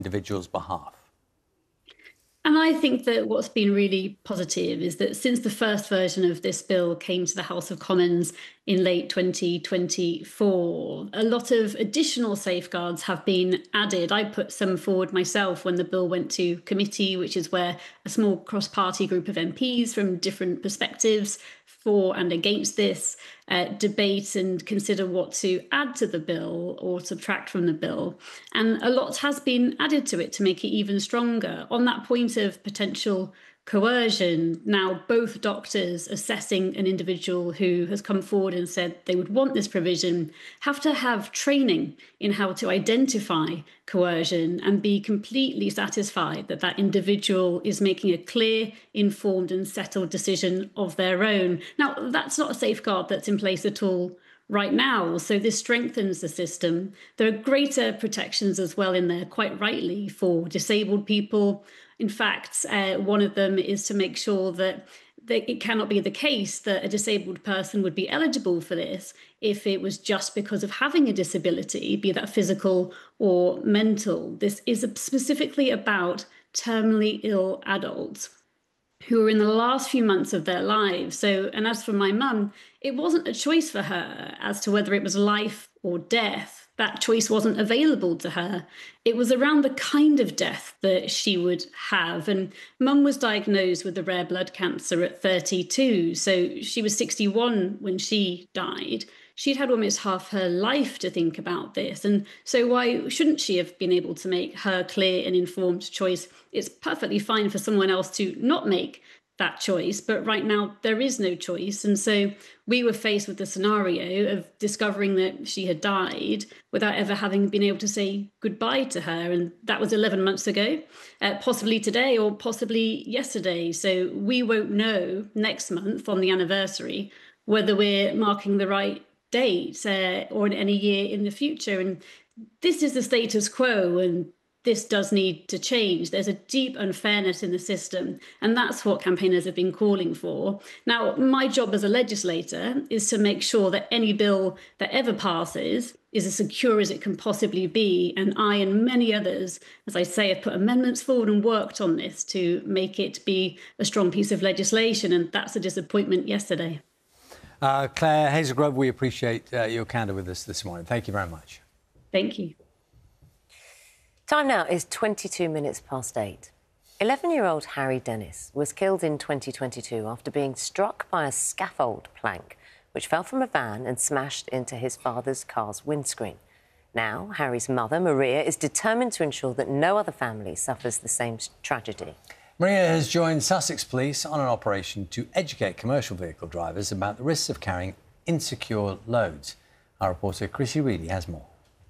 individual's behalf. And I think that what's been really positive is that since the first version of this bill came to the House of Commons in late 2024, a lot of additional safeguards have been added. I put some forward myself when the bill went to committee, which is where a small cross-party group of MPs from different perspectives for and against this debate and consider what to add to the bill or subtract from the bill. And a lot has been added to it to make it even stronger. On that point of potential coercion, now both doctors assessing an individual who has come forward and said they would want this provision have to have training in how to identify coercion and be completely satisfied that that individual is making a clear, informed and settled decision of their own. Now, that's not a safeguard that's in place at all right now. So this strengthens the system. There are greater protections as well in there, quite rightly, for disabled people. In fact, one of them is to make sure that it cannot be the case that a disabled person would be eligible for this if it was just because of having a disability, be that physical or mental. This is specifically about terminally ill adults who are in the last few months of their lives. So, and as for my mum, it wasn't a choice for her as to whether it was life or death. That choice wasn't available to her. It was around the kind of death that she would have. And mum was diagnosed with a rare blood cancer at 32. So she was 61 when she died. She'd had almost half her life to think about this. And so why shouldn't she have been able to make her clear and informed choice? It's perfectly fine for someone else to not make that choice, but right now there is no choice. And so we were faced with the scenario of discovering that she had died without ever having been able to say goodbye to her. And that was 11 months ago, possibly today or possibly yesterday. So we won't know next month on the anniversary whether we're marking the right date or in any year in the future. And this is the status quo, and this does need to change. There's a deep unfairness in the system, and that's what campaigners have been calling for. Now, my job as a legislator is to make sure that any bill that ever passes is as secure as it can possibly be, and I and many others, as I say, have put amendments forward and worked on this to make it be a strong piece of legislation, and that's a disappointment yesterday. Claire Hazelgrove, we appreciate your candour with us this morning. Thank you very much. Thank you. Time now is 22 minutes past 8. 11-year-old Harry Dennis was killed in 2022 after being struck by a scaffold plank, which fell from a van and smashed into his father's car's windscreen. Now, Harry's mother, Maria, is determined to ensure that no other family suffers the same tragedy. Maria has joined Sussex Police on an operation to educate commercial vehicle drivers about the risks of carrying insecure loads. Our reporter Chrissy Reilly has more.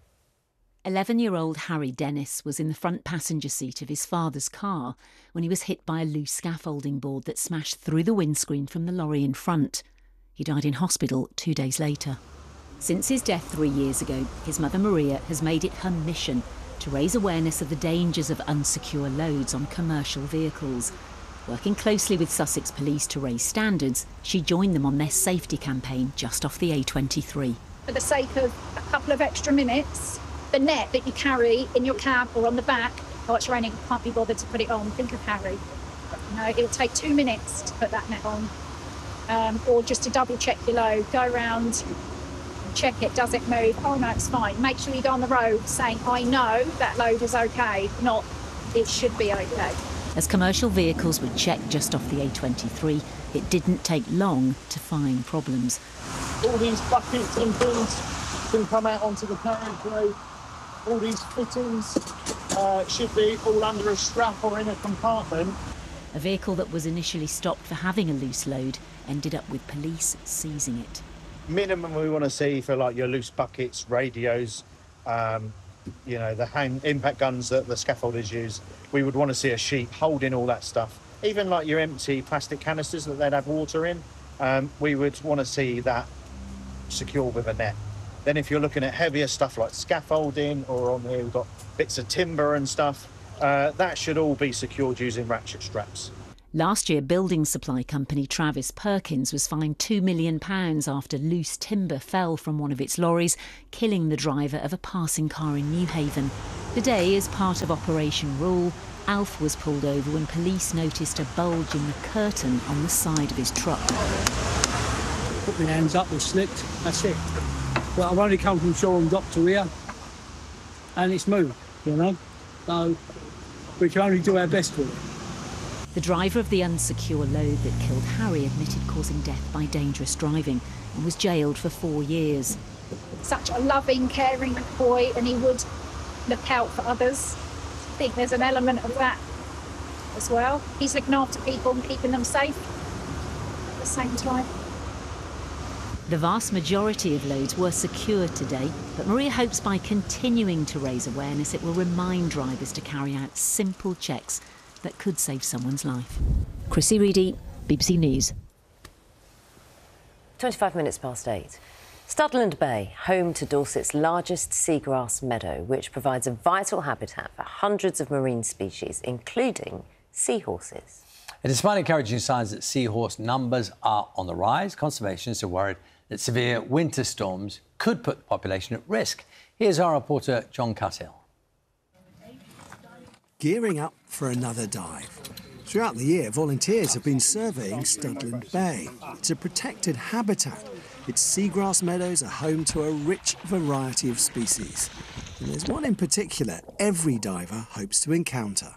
11-year-old Harry Dennis was in the front passenger seat of his father's car when he was hit by a loose scaffolding board that smashed through the windscreen from the lorry in front. He died in hospital 2 days later. Since his death 3 years ago, his mother Maria has made it her mission to raise awareness of the dangers of unsecure loads on commercial vehicles. Working closely with Sussex Police to raise standards, she joined them on their safety campaign just off the A23. For the sake of a couple of extra minutes, the net that you carry in your cab or on the back, oh, it's raining, can't be bothered to put it on. Think of Harry. You know, it'll take 2 minutes to put that net on. Or just to double check your load, go around, check it, does it move? Oh no, it's fine. Make sure you go on the road saying, I know that load is okay, not it should be okay. As commercial vehicles were checked just off the A23, it didn't take long to find problems. All these buckets and things can come out onto the carriageway. All these fittings should be all under a strap or in a compartment. A vehicle that was initially stopped for having a loose load ended up with police seizing it. Minimum we want to see for like your loose buckets, radios, you know, the impact guns that the scaffolders use. We would want to see a sheet holding all that stuff. Even like your empty plastic canisters that they'd have water in, we would want to see that secured with a net. Then if you're looking at heavier stuff like scaffolding, or on here we've got bits of timber and stuff, that should all be secured using ratchet straps. Last year, building supply company Travis Perkins was fined £2 million after loose timber fell from one of its lorries, killing the driver of a passing car in Newhaven. Today, as part of Operation Rule, Alf was pulled over when police noticed a bulge in the curtain on the side of his truck. Put my hands up and slipped, that's it. But I've only come from Shoreham Dock to here, and it's moved, you know, so we can only do our best with it. The driver of the unsecure load that killed Harry admitted causing death by dangerous driving and was jailed for 4 years. Such a loving, caring boy, and he would look out for others. I think there's an element of that as well. He's looking after people and keeping them safe at the same time. The vast majority of loads were secured today, but Maria hopes by continuing to raise awareness it will remind drivers to carry out simple checks that could save someone's life. Chrissy Reedy, BBC News. 25 minutes past 8. Studland Bay, home to Dorset's largest seagrass meadow, which provides a vital habitat for hundreds of marine species, including seahorses. And despite encouraging signs that seahorse numbers are on the rise, conservationists are worried that severe winter storms could put the population at risk. Here's our reporter, John Cuthill. Gearing up for another dive. Throughout the year, volunteers have been surveying Studland Bay. It's a protected habitat. Its seagrass meadows are home to a rich variety of species. And there's one in particular every diver hopes to encounter.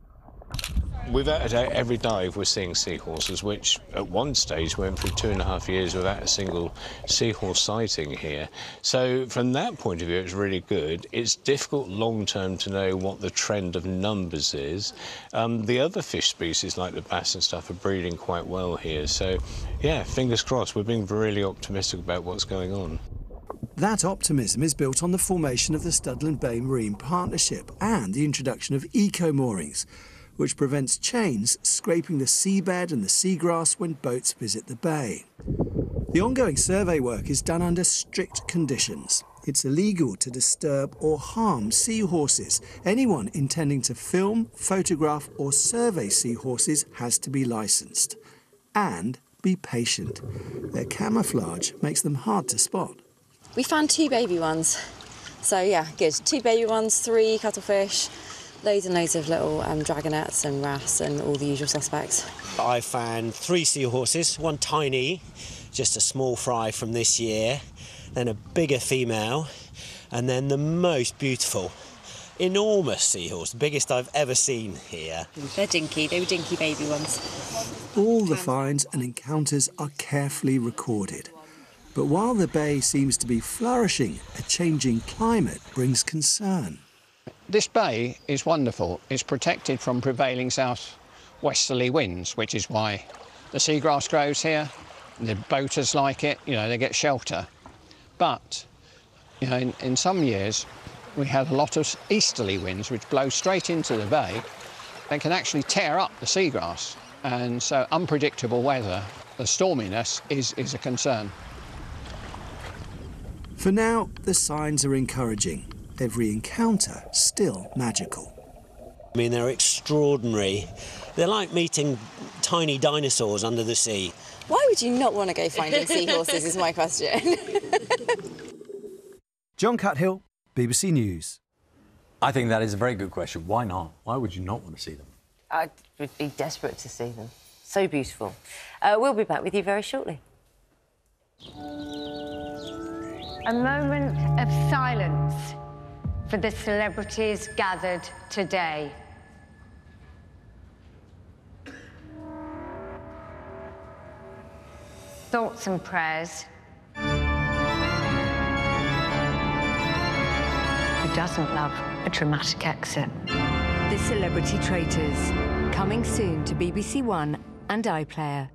Without a doubt, every dive we're seeing seahorses, which at one stage went through 2.5 years without a single seahorse sighting here. So from that point of view, it's really good. It's difficult long-term to know what the trend of numbers is. The other fish species, like the bass and stuff, are breeding quite well here. So, yeah, fingers crossed. We're being really optimistic about what's going on. That optimism is built on the formation of the Studland Bay Marine Partnership and the introduction of eco-moorings, which prevents chains scraping the seabed and the seagrass when boats visit the bay. The ongoing survey work is done under strict conditions. It's illegal to disturb or harm seahorses. Anyone intending to film, photograph or survey seahorses has to be licensed. And be patient. Their camouflage makes them hard to spot. We found 2 baby ones. So yeah, good. 2 baby ones, 3 cuttlefish, loads and loads of little dragonets and wrasse and all the usual suspects. I found 3 seahorses, one tiny, just a small fry from this year, then a bigger female, and then the most beautiful, enormous seahorse, the biggest I've ever seen here. They're dinky, they were dinky baby ones. All the finds and encounters are carefully recorded. But while the bay seems to be flourishing, a changing climate brings concern. This bay is wonderful. It's protected from prevailing south-westerly winds, which is why the seagrass grows here. The boaters like it, you know, they get shelter. But, you know, in some years, we have a lot of easterly winds which blow straight into the bay and can actually tear up the seagrass. And so unpredictable weather, the storminess, is a concern. For now, the signs are encouraging. Every encounter still magical. I mean, they're extraordinary. They're like meeting tiny dinosaurs under the sea. Why would you not want to go finding seahorses is my question. John Cuthill, BBC News. I think that is a very good question. Why not? Why would you not want to see them? I would be desperate to see them. So beautiful. We'll be back with you very shortly. A moment of silence for the celebrities gathered today. Thoughts and prayers. Who doesn't love a dramatic exit? The Celebrity Traitors, coming soon to BBC One and iPlayer.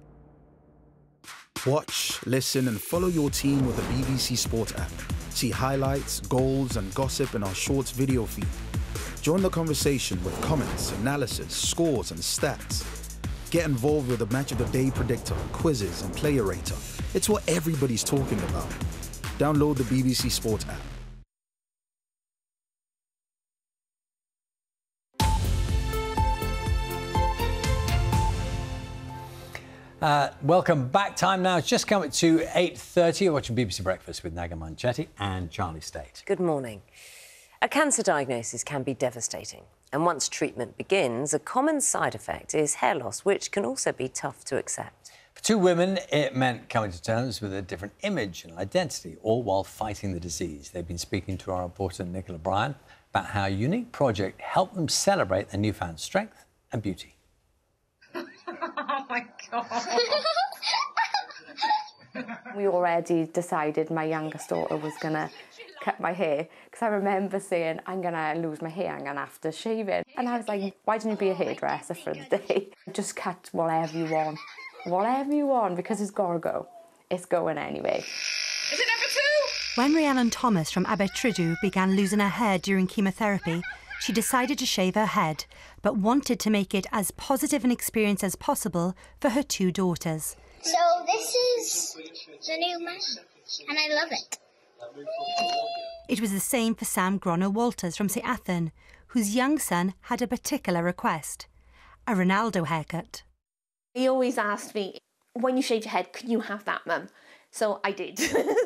Watch, listen and follow your team with the BBC Sport app. See highlights, goals and gossip in our shorts video feed. Join the conversation with comments, analysis, scores and stats. Get involved with the Match of the Day predictor, quizzes and player rater. It's what everybody's talking about. Download the BBC Sport app. Welcome back. Time now. It's just coming to 8:30. You're watching BBC Breakfast with Naga Manchetti and Charlie State. Good morning. A cancer diagnosis can be devastating. And once treatment begins, a common side effect is hair loss, which can also be tough to accept. For two women, it meant coming to terms with a different image and identity, all while fighting the disease. They've been speaking to our reporter, Nicola Bryan, about how a unique project helped them celebrate their newfound strength and beauty. Oh, my God. We already decided my youngest daughter was going to cut my hair, because I remember saying, I'm going to lose my hair, I'm going to have to shave it. And I was like, why don't you be a hairdresser for the day? Just cut whatever you want. Whatever you want, because it's got to go. It's going anyway. Is it number 2? When Rhiannon Thomas from Abertrydydd began losing her hair during chemotherapy, she decided to shave her head, but wanted to make it as positive an experience as possible for her two daughters. So this is the new message, and I love it. It was the same for Sam Grono-Walters from St Athan, whose young son had a particular request, a Ronaldo haircut. He always asked me, when you shave your head, can you have that, Mum? So I did.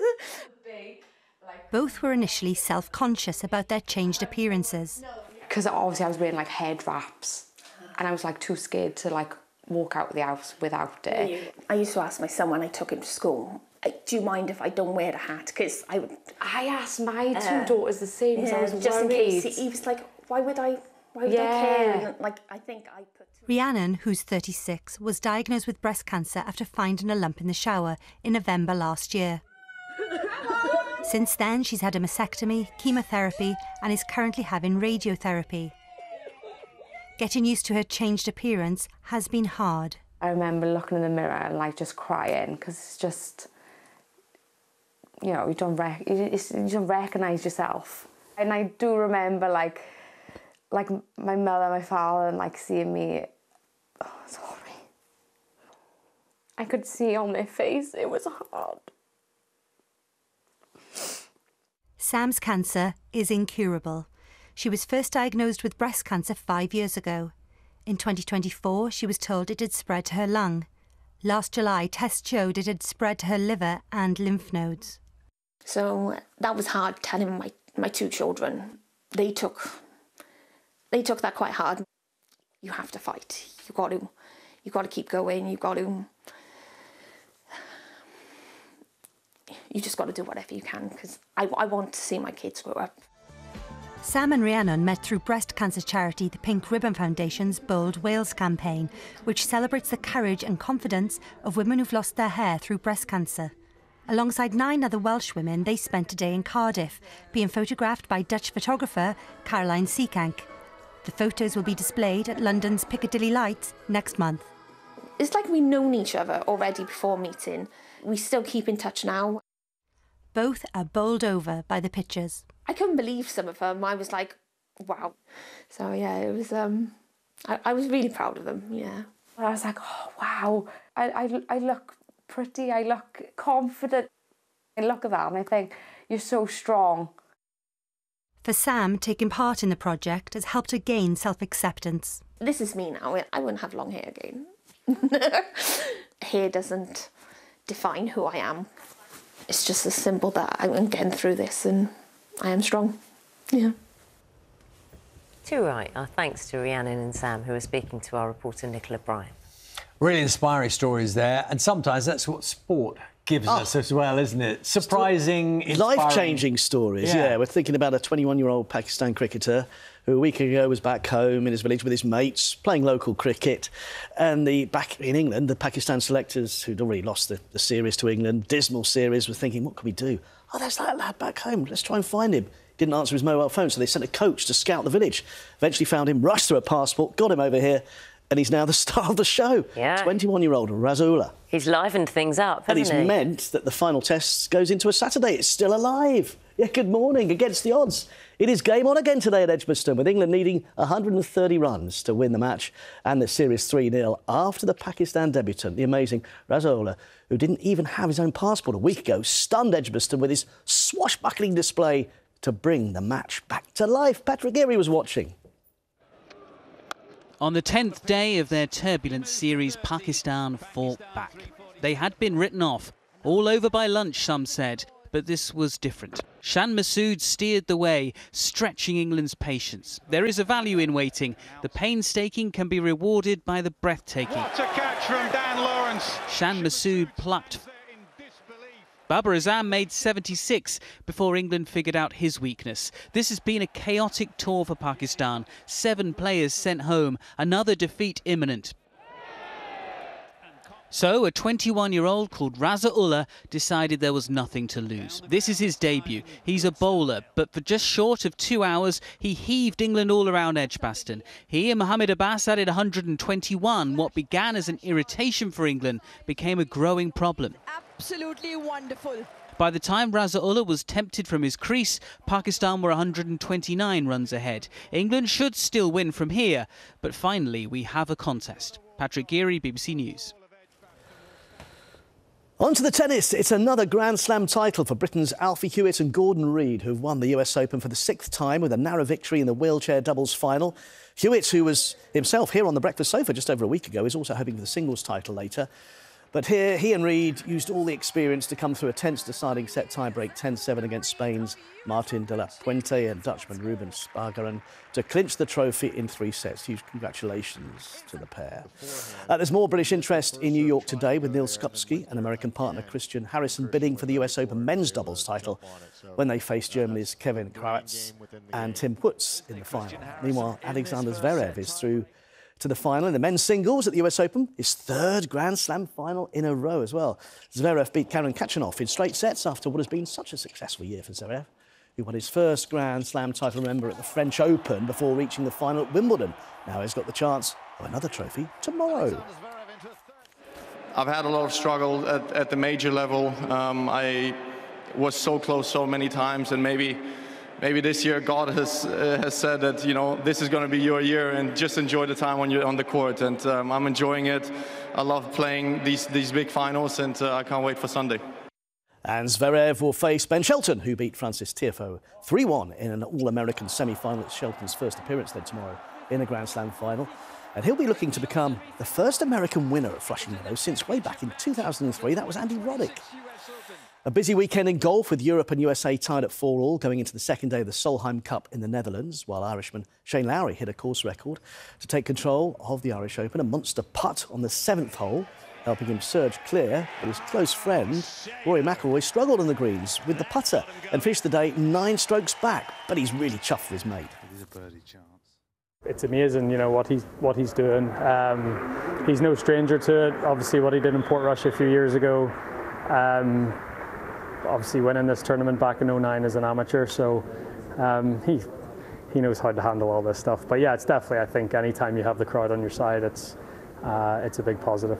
Both were initially self-conscious about their changed appearances. Because obviously I was wearing like head wraps, and I was like too scared to like walk out of the house without it. I used to ask my son when I took him to school, do you mind if I don't wear a hat? Because I asked my two daughters the same, because I was just worried. in case. He was like, why would I care? And, like, I think I put... Rhiannon, who's 36, was diagnosed with breast cancer after finding a lump in the shower in November last year. Since then, she's had a mastectomy, chemotherapy, and is currently having radiotherapy. Getting used to her changed appearance has been hard. I remember looking in the mirror and like just crying, because it's just, you know, you don't recognise yourself. And I do remember like my mother and my father and like seeing me, oh, sorry. I could see on their face, it was hard. Sam's cancer is incurable. She was first diagnosed with breast cancer 5 years ago. In 2024, she was told it had spread to her lung. Last July, tests showed it had spread to her liver and lymph nodes. So that was hard telling my two children. They took that quite hard. You have to fight. You got to keep going. You just got to do whatever you can, because I want to see my kids grow up. Sam and Rhiannon met through breast cancer charity the Pink Ribbon Foundation's Bold Wales campaign, which celebrates the courage and confidence of women who've lost their hair through breast cancer. Alongside 9 other Welsh women, they spent a day in Cardiff, being photographed by Dutch photographer Caroline Seekank. The photos will be displayed at London's Piccadilly Lights next month. It's like we've known each other already before meeting. We still keep in touch now. Both are bowled over by the pictures. I couldn't believe some of them. I was like, wow. So yeah, it was. I was really proud of them. Yeah. I was like, oh wow, I look pretty. I look confident. I look at that and I think you're so strong. For Sam, taking part in the project has helped her gain self-acceptance. This is me now. I wouldn't have long hair again. Hair doesn't define who I am. It's just as simple that I'm getting through this and I am strong. Yeah. Too right. Our thanks to Rhiannon and Sam, who are speaking to our reporter Nicola Bryan. Really inspiring stories there, and sometimes that's what sport gives us as well, isn't it? Surprising, inspiring. Life-changing stories, yeah. We're thinking about a 21-year-old Pakistan cricketer who a week ago was back home in his village with his mates, playing local cricket. And back in England, the Pakistan selectors, who'd already lost the series to England, dismal series, were thinking, what can we do? Oh, there's that lad back home. Let's try and find him. Didn't answer his mobile phone, so they sent a coach to scout the village. Eventually found him, rushed through a passport, got him over here, and he's now the star of the show. Yeah. 21-year-old Rasool. He's livened things up, hasn't he? And he's meant that the final test goes into a Saturday. It's still alive. Yeah, good morning. Against the odds. It is game on again today at Edgbaston, with England needing 130 runs to win the match and the series 3-0 after the Pakistan debutant, the amazing Rasool, who didn't even have his own passport a week ago, stunned Edgbaston with his swashbuckling display to bring the match back to life. Patrick Geary was watching. On the 10th day of their turbulent series, Pakistan fought back. They had been written off, all over by lunch, some said, but this was different. Shan Masood steered the way, stretching England's patience. There is a value in waiting. The painstaking can be rewarded by the breathtaking. What a catch from Dan Lawrence. Shan Masood plucked. Babar Azam made 76 before England figured out his weakness. This has been a chaotic tour for Pakistan. 7 players sent home, another defeat imminent. So a 21-year-old called Raza Ullah decided there was nothing to lose. This is his debut. He's a bowler, but for just short of 2 hours, he heaved England all around Edgbaston. He and Mohammed Abbas added 121. What began as an irritation for England became a growing problem. Absolutely wonderful. By the time Raza Ullah was tempted from his crease, Pakistan were 129 runs ahead. England should still win from here, but finally we have a contest. Patrick Geary, BBC News. On to the tennis. It's another Grand Slam title for Britain's Alfie Hewitt and Gordon Reid, who've won the US Open for the 6th time with a narrow victory in the wheelchair doubles final. Hewitt, who was himself here on the breakfast sofa just over a week ago, is also hoping for the singles title later. But here, he and Reid used all the experience to come through a tense deciding set tiebreak 10-7 against Spain's Martin de la Puente and Dutchman Ruben Spargaren to clinch the trophy in 3 sets. Huge congratulations to the pair. There's more British interest in New York today with Neil Skupski and American partner Christian Harrison bidding for the US Open men's doubles title when they face Germany's Kevin Krawietz and Tim Woods in the final. Meanwhile, Alexander Zverev is through to the final in the men's singles at the US Open, his 3rd Grand Slam final in a row as well. Zverev beat Karen Khachanov in straight sets after what has been such a successful year for Zverev, who won his first Grand Slam title, remember, at the French Open before reaching the final at Wimbledon. Now he's got the chance of another trophy tomorrow. I've had a lot of struggle at the major level. I was so close so many times, and maybe this year God has said that, you know, this is going to be your year and just enjoy the time when you're on the court. And I'm enjoying it. I love playing these big finals, and I can't wait for Sunday. And Zverev will face Ben Shelton, who beat Francis Tiafoe 3-1 in an All-American semi-final. It's Shelton's first appearance then tomorrow in a Grand Slam final. And he'll be looking to become the first American winner at Flushing Meadows since way back in 2003. That was Andy Roddick. A busy weekend in golf with Europe and USA tied at 4-all going into the second day of the Solheim Cup in the Netherlands, while Irishman Shane Lowry hit a course record to take control of the Irish Open. A monster putt on the 7th hole, helping him surge clear, but his close friend, Rory McIlroy, struggled on the greens with the putter and finished the day 9 strokes back, but he's really chuffed with his mate. It is a birdie chance. It's amazing, you know, what he's doing. He's no stranger to it. Obviously, what he did in Portrush a few years ago. Obviously winning this tournament back in 2009 as an amateur, so he knows how to handle all this stuff. But yeah, it's definitely, I think, anytime you have the crowd on your side, it's a big positive.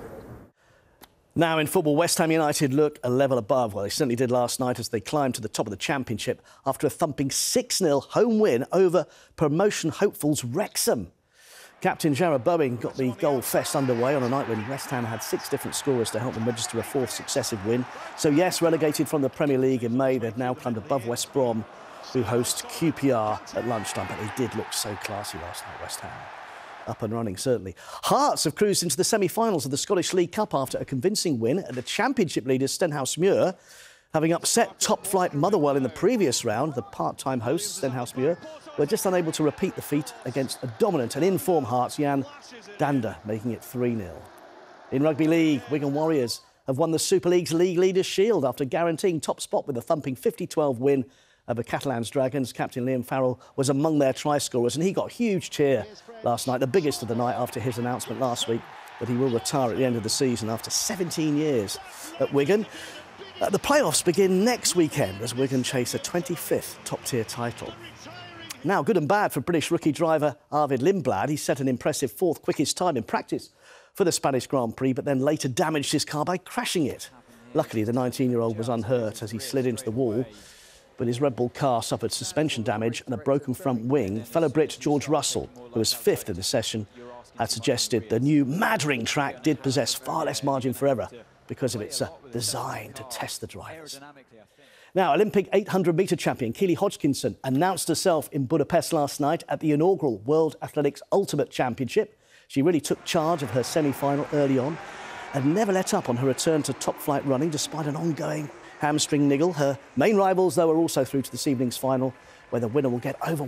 Now in football, West Ham United look a level above. Well, they certainly did last night as they climbed to the top of the Championship after a thumping 6-0 home win over promotion hopefuls Wrexham. Captain Jarrod Bowen got the goal fest underway on a night when West Ham had 6 different scorers to help them register a 4th successive win. So yes, relegated from the Premier League in May, they've now climbed above West Brom, who host QPR at lunchtime. But they did look so classy last night, West Ham. Up and running, certainly. Hearts have cruised into the semi-finals of the Scottish League Cup after a convincing win at the Championship leaders Stenhousemuir. Having upset top-flight Motherwell in the previous round, the part-time hosts, Stenhousemuir, were just unable to repeat the feat against a dominant and in-form Hearts, Jan Dander, making it 3-0. In Rugby League, Wigan Warriors have won the Super League's League Leaders' Shield after guaranteeing top spot with a thumping 50-12 win over Catalans Dragons. Captain Liam Farrell was among their try-scorers, and he got huge cheer last night, the biggest of the night after his announcement last week that he will retire at the end of the season after 17 years at Wigan. The playoffs begin next weekend as Wigan chase a 25th top-tier title. Now, good and bad for British rookie driver Arvid Lindblad. He set an impressive 4th quickest time in practice for the Spanish Grand Prix, but then later damaged his car by crashing it. Luckily, the 19-year-old was unhurt as he slid into the wall, but his Red Bull car suffered suspension damage and a broken front wing. Fellow Brit George Russell, who was 5th in the session, had suggested the new Madring track did possess far less margin for error because of its design to test the drivers. Now, Olympic 800-metre champion Keely Hodgkinson announced herself in Budapest last night at the inaugural World Athletics Ultimate Championship. She really took charge of her semi-final early on and never let up on her return to top-flight running despite an ongoing hamstring niggle. Her main rivals, though, are also through to this evening's final, where the winner will get over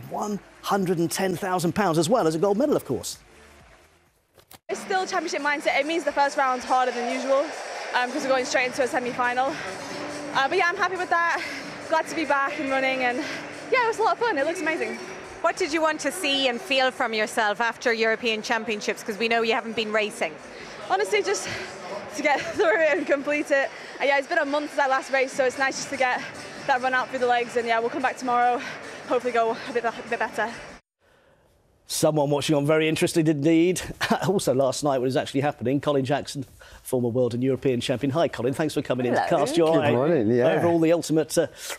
£110,000, as well as a gold medal, of course. It's still championship mindset. It means the first round's harder than usual because we're going straight into a semi-final. But yeah, I'm happy with that. Glad to be back and running, and yeah, it was a lot of fun. It looks amazing. What did you want to see and feel from yourself after European Championships? Because we know you haven't been racing. Honestly, just to get through it and complete it. And yeah, it's been a month since that last race, so it's nice just to get that run out through the legs. And yeah, we'll come back tomorrow, hopefully go a bit better. Someone watching on very interested indeed. Also last night, what was actually happening, Colin Jackson, former world and European champion. Hi, Colin. Thanks for coming in to cast your eye over all the ultimate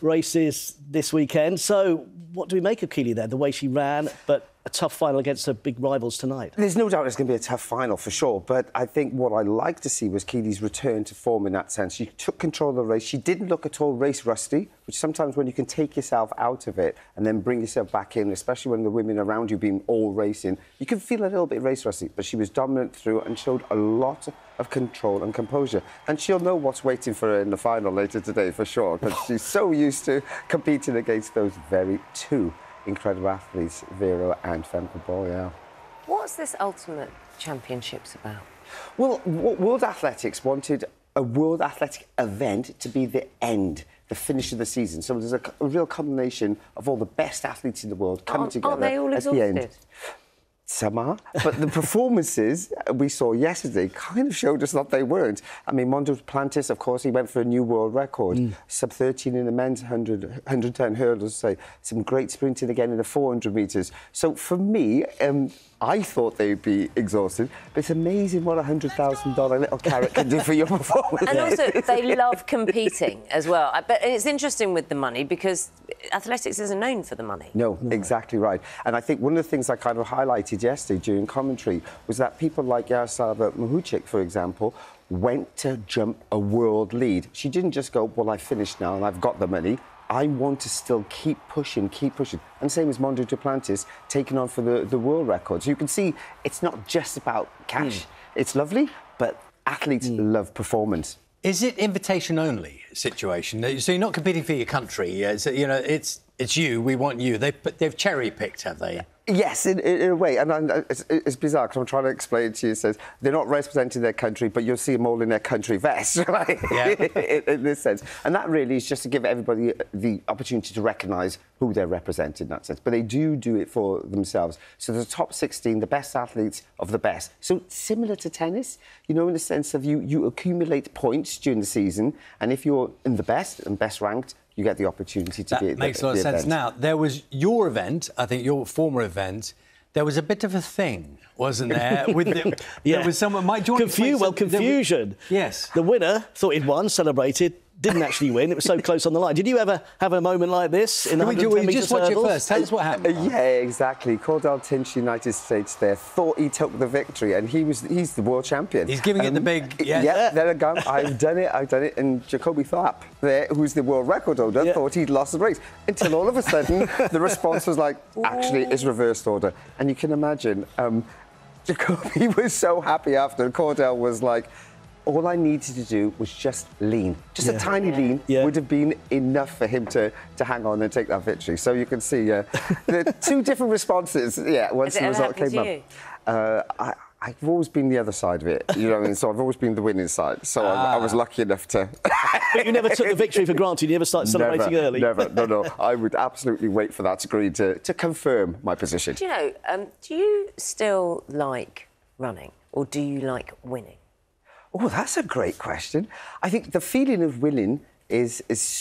races this weekend. So what do we make of Keely there? The way she ran, but a tough final against her big rivals tonight. There's no doubt it's going to be a tough final for sure, but I think what I like to see was Keely's return to form in that sense. She took control of the race. She didn't look at all race rusty, which sometimes when you can take yourself out of it and then bring yourself back in, especially when the women around you being all racing, you can feel a little bit race rusty, but she was dominant through and showed a lot of control and composure. And she'll know what's waiting for her in the final later today for sure, because she's so used to competing against those very two incredible athletes, Vera and Femke Bol, yeah. What's this Ultimate Championships about? Well, World Athletics wanted a World Athletic event to be the end, the finish of the season. So there's a real combination of all the best athletes in the world coming together aren't they all at the end. exhausted? Some are, but the performances we saw yesterday kind of showed us that they weren't. I mean, Mondo Duplantis, of course, he went for a new world record, sub-13 in the men's 110 hurdles, say, some great sprinting again in the 400 metres. So for me, I thought they'd be exhausted, but it's amazing what a $100,000 little carrot can do for your performance. And also, they love competing as well. But it's interesting with the money because athletics isn't known for the money. No, exactly right. And I think one of the things I kind of highlighted yesterday during commentary was that people like Jaroslava Mahuchik, for example, went to jump a world lead. She didn't just go, well, I finished now and I've got the money. I want to still keep pushing. And same as Mondo Duplantis, taking on for the world record. So you can see it's not just about cash. It's lovely, but athletes love performance. Is it invitation only situation? So you're not competing for your country. So, you know, it's you. We want you. They've cherry picked, have they? Yes, in a way, and it's bizarre because I'm trying to explain it to you. It says they're not representing their country, but you'll see them all in their country vest, right? Yeah. in this sense, and that really is just to give everybody the opportunity to recognise who they're representing in that sense. But they do it for themselves. So the top 16, the best athletes of the best. So similar to tennis, you know, in the sense of you accumulate points during the season, and if you're in the best and best ranked, you get the opportunity to be at the event. That makes a lot of sense. Now, there was your event, I think your former event, there was a bit of a thing, wasn't there? There was someone... Confusion. Yes. The winner thought he'd won, celebrated, didn't actually win. It was so close on the line. Did you ever have a moment like this in the 110 metres just watch it first. Tell us what happened. Yeah, exactly. Cordell Tinch, United States there, thought he took the victory, and he's the world champion. He's giving it the big... Yeah, there I go. I've done it. And Jacoby Tharp there, who's the world record holder, thought he'd lost the race. Until all of a sudden, the response was like, actually, it's reversed order. And you can imagine, Jacoby was so happy after. Cordell was like... All I needed to do was just lean. Just a tiny lean would have been enough for him to hang on and take that victory. So you can see the two different responses, once the result came up. I've always been the other side of it, you know what I mean? So I've always been the winning side. So I was lucky enough to... But you never took the victory for granted? You never started celebrating early? Never, no. I would absolutely wait for that screen to confirm my position. Do you know, do you still like running or do you like winning? Oh, that's a great question. I think the feeling of winning is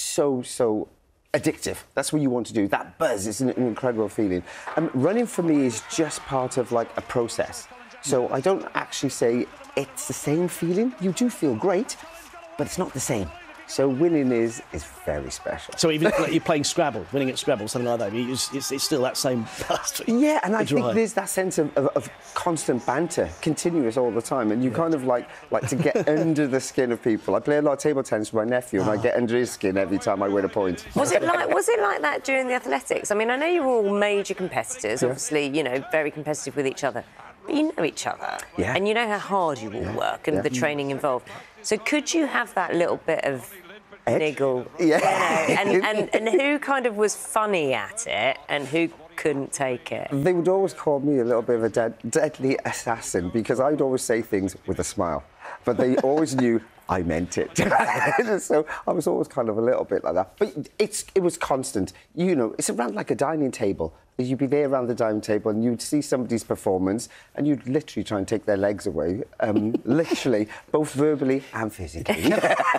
so addictive. That's what you want to do. That buzz is an incredible feeling. Running for me is just part of like a process. So I don't actually say it's the same feeling. You do feel great, but it's not the same. So winning is very special. So even like you're playing Scrabble, winning at Scrabble, something like that, it's still that same buzz. Yeah, and I think there's that sense of constant banter, continuous all the time, and you kind of like to get under the skin of people. I play a lot of table tennis with my nephew, and I get under his skin every time I win a point. Was it like that during the athletics? I mean, I know you were all major competitors, obviously, you know, very competitive with each other. But you know each other. Yeah. And you know how hard you all work and the training involved. So could you have that little bit of niggle? Yeah. You know, and who kind of was funny at it and who couldn't take it? They would always call me a little bit of a deadly assassin because I'd always say things with a smile. But they always knew I meant it. So I was always kind of a little bit like that. But it was constant. You know, it's around like a dining table. You'd be there around the dining table and you'd see somebody's performance and you'd literally try and take their legs away, literally, both verbally and physically. Can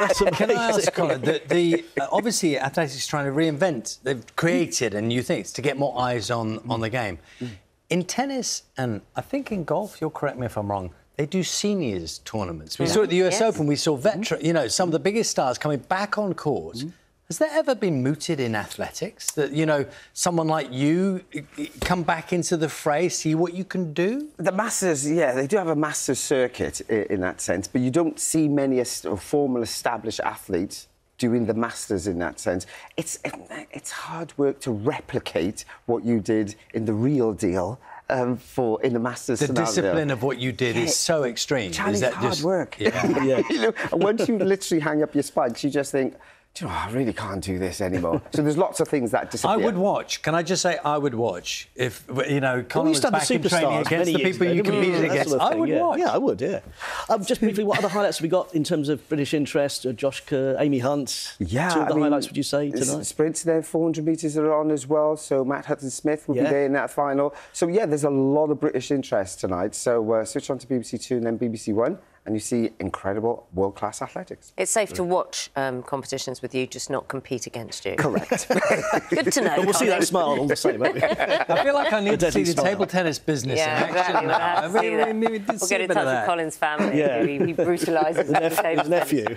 I ask, Colin, obviously athletics is trying to reinvent. They've created a new thing to get more eyes on the game. In tennis and I think in golf, you'll correct me if I'm wrong, they do seniors tournaments. We saw at the US Open, we saw you know, some of the biggest stars coming back on court. Has there ever been mooted in athletics that, you know, someone like you come back into the fray, see what you can do? The Masters, yeah, they do have a Masters circuit in that sense, but you don't see many formal established athletes doing the Masters in that sense. It's hard work to replicate what you did in the real deal. In the Masters the scenario. Discipline of what you did is so extreme. Is that hard work? Yeah. You know, and once you literally hang up your spikes, you just think, do you know, I really can't do this anymore. So there's lots of things that disappear. I would watch. Can I just say I would watch if, you know, Colin was back in training against the people you competed against. Sort of I would watch. Yeah, I would, yeah. Just briefly, what other highlights have we got in terms of British interest? Josh Kerr, Amy Hunt. Yeah, two of the highlights, would you say, tonight? Sprints there, 400 metres are on as well. So Matt Hutton-Smith will be there in that final. So, yeah, there's a lot of British interest tonight. So switch on to BBC Two and then BBC One. And you see incredible world-class athletics. It's safe to watch competitions with you, just not compete against you. Correct. Good to know. But we'll see that smile all the same, won't we? I feel like I need to see the table tennis business in action now. We'll get in touch with Colin's family. Yeah. He brutalises his nephew.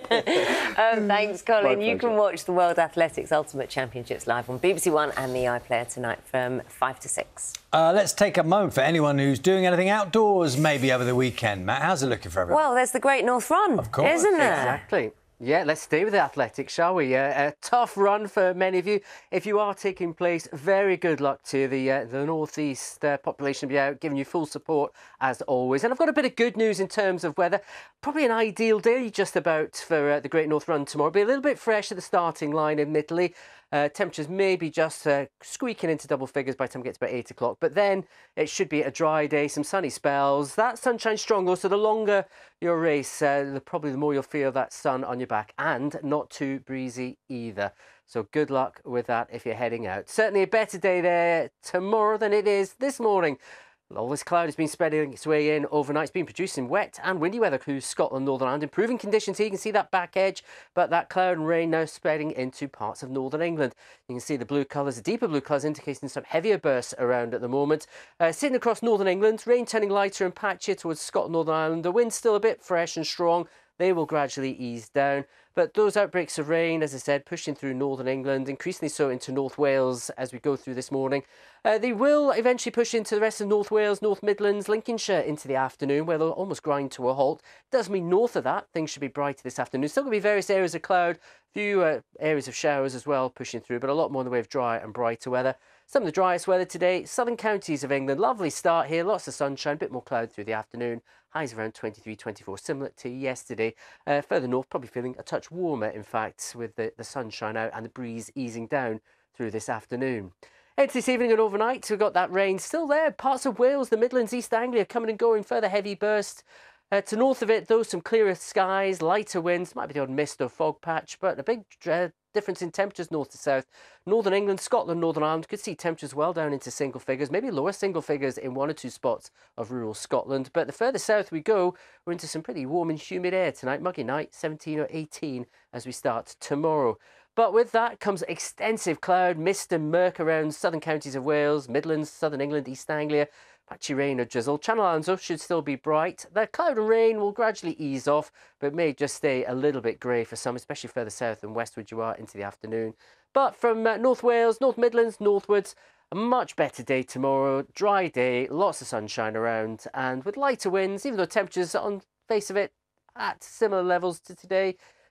Thanks, Colin. You can watch the World Athletics Ultimate Championships live on BBC One and the iPlayer tonight from 5 to 6. Let's take a moment for anyone who's doing anything outdoors, maybe over the weekend. Matt, how's it looking for everyone? Well, there's the Great North Run, of course, isn't there? Exactly. Yeah, let's stay with the athletics, shall we? A tough run for many of you. If you are taking place, very good luck to the North East population be out, giving you full support as always. And I've got a bit of good news in terms of weather. Probably an ideal day just about for the Great North Run tomorrow. Be a little bit fresh at the starting line, admittedly. Temperatures maybe just squeaking into double figures by the time it gets about 8 o'clock. But then it should be a dry day, some sunny spells. That sunshine stronger, so the longer your race, probably the more you'll feel that sun on your back, and not too breezy either. So good luck with that if you're heading out. Certainly a better day there tomorrow than it is this morning. All this cloud has been spreading its way in overnight. It's been producing wet and windy weather through Scotland, Northern Ireland. Improving conditions here. You can see that back edge, but that cloud and rain now spreading into parts of Northern England. You can see the blue colours, the deeper blue colours indicating some heavier bursts around at the moment. Sitting across Northern England, rain turning lighter and patchier towards Scotland, Northern Ireland. The wind's still a bit fresh and strong. They will gradually ease down. But those outbreaks of rain, as I said, pushing through Northern England, increasingly so into North Wales as we go through this morning. They will eventually push into the rest of North Wales, North Midlands, Lincolnshire into the afternoon, where they'll almost grind to a halt. Does mean north of that, things should be brighter this afternoon. Still going to be various areas of cloud, few areas of showers as well pushing through, but a lot more in the way of dry and brighter weather. Some of the driest weather today, southern counties of England. Lovely start here, lots of sunshine, a bit more cloud through the afternoon. Highs around 23, 24, similar to yesterday. Further north, probably feeling a touch warmer, in fact, with the sunshine out and the breeze easing down through this afternoon. Into this evening and overnight, we've got that rain still there. Parts of Wales, the Midlands, East Anglia coming and going. Further heavy bursts. To north of it, though, some clearer skies, lighter winds. Might be the odd mist or fog patch, but a big difference in temperatures north to south. Northern England, Scotland, Northern Ireland could see temperatures well down into single figures, maybe lower single figures in one or two spots of rural Scotland. But the further south we go, we're into some pretty warm and humid air tonight. Muggy night, 17 or 18 as we start tomorrow. But with that comes extensive cloud, mist and murk around southern counties of Wales, Midlands, southern England, East Anglia. Patchy rain or drizzle. Channel Islands though should still be bright. The cloud and rain will gradually ease off, but may just stay a little bit grey for some, especially further south and westward you are into the afternoon. But from North Wales, North Midlands, northwards, a much better day tomorrow. Dry day, lots of sunshine around, and with lighter winds, even though temperatures on face of it at similar levels to today.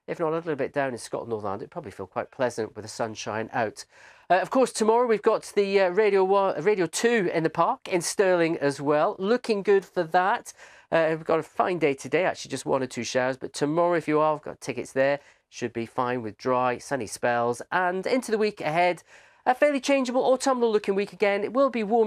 if not a little bit down in Scotland, Northern Ireland, it'd probably feel quite pleasant with the sunshine out. Of course, tomorrow we've got the Radio 2 in the park in Stirling as well. Looking good for that. We've got a fine day today, actually just 1 or 2 showers, but tomorrow, if you are, I've got tickets there, should be fine with dry, sunny spells. And into the week ahead, a fairly changeable autumnal looking week again. It will be warm